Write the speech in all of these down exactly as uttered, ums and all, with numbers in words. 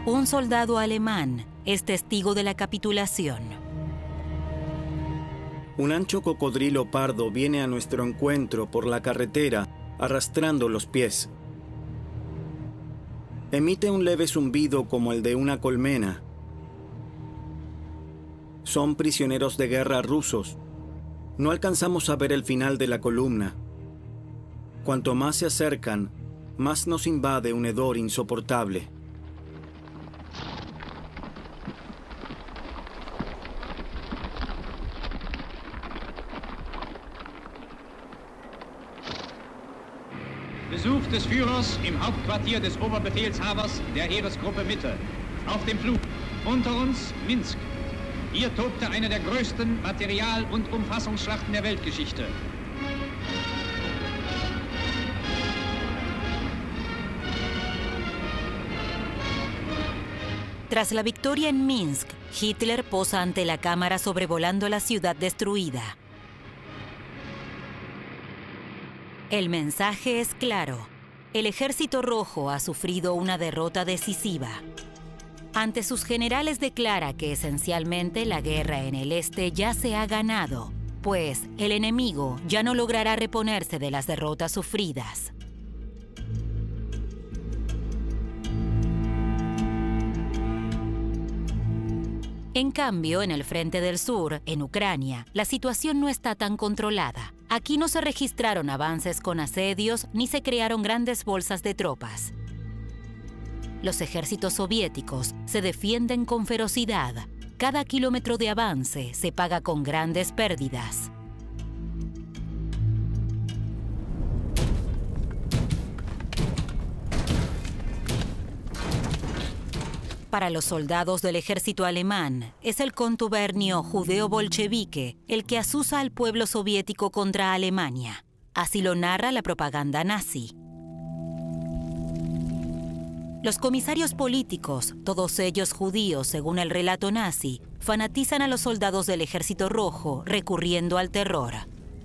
Un soldado alemán es testigo de la capitulación. Un ancho cocodrilo pardo viene a nuestro encuentro por la carretera, arrastrando los pies. Emite un leve zumbido como el de una colmena. Son prisioneros de guerra rusos. No alcanzamos a ver el final de la columna. Cuanto más se acercan, más nos invade un hedor insoportable. Besuch des Führers im Hauptquartier des Oberbefehlshabers der Heeresgruppe Mitte. Auf dem Flug. Unter uns Minsk. Hier tobte eine der größten Material- und Umfassungsschlachten der Weltgeschichte. Tras la victoria en Minsk, Hitler posa ante la cámara sobrevolando la ciudad destruida. El mensaje es claro. El Ejército Rojo ha sufrido una derrota decisiva. Ante sus generales declara que esencialmente la guerra en el este ya se ha ganado, pues el enemigo ya no logrará reponerse de las derrotas sufridas. En cambio, en el frente del sur, en Ucrania, la situación no está tan controlada. Aquí no se registraron avances con asedios ni se crearon grandes bolsas de tropas. Los ejércitos soviéticos se defienden con ferocidad. Cada kilómetro de avance se paga con grandes pérdidas. Para los soldados del ejército alemán, es el contubernio judeo-bolchevique el que asusa al pueblo soviético contra Alemania. Así lo narra la propaganda nazi. Los comisarios políticos, todos ellos judíos según el relato nazi, fanatizan a los soldados del Ejército Rojo recurriendo al terror.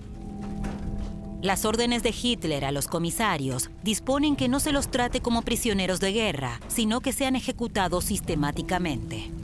Las órdenes de Hitler a los comisarios disponen que no se los trate como prisioneros de guerra, sino que sean ejecutados sistemáticamente.